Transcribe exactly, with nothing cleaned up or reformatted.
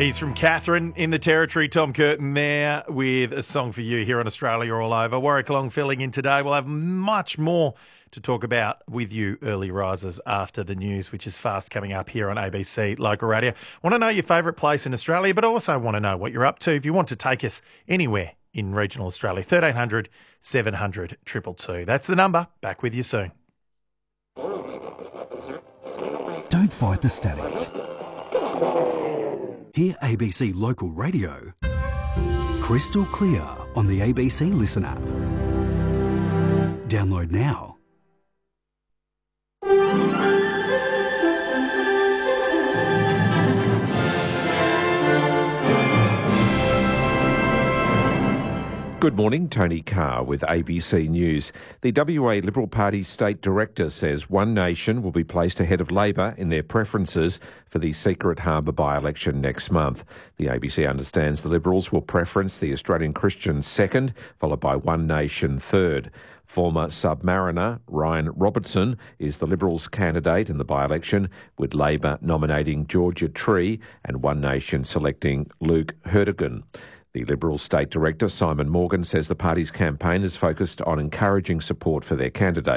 He's from Catherine in the Territory. Tom Curtin there with a song for you here on Australia All Over. Warwick Long filling in today. We'll have much more to talk about with you early risers after the news, which is fast coming up here on A B C Local Radio. Want to know your favourite place in Australia, but also want to know what you're up to if you want to take us anywhere in regional Australia. thirteen hundred, seven hundred, two two two. That's the number. Back with you soon. Don't fight the static. Hear A B C Local Radio crystal clear on the A B C Listen app. Download now. Good morning, Tony Carr with A B C News. The W A Liberal Party State Director says One Nation will be placed ahead of Labor in their preferences for the Secret Harbour by-election next month. The A B C understands the Liberals will preference the Australian Christians second, followed by One Nation third. Former Submariner Ryan Robertson is the Liberals' candidate in the by-election, with Labor nominating Georgia Tree and One Nation selecting Luke Hertigan. The Liberal State Director, Simon Morgan, says the party's campaign is focused on encouraging support for their candidate.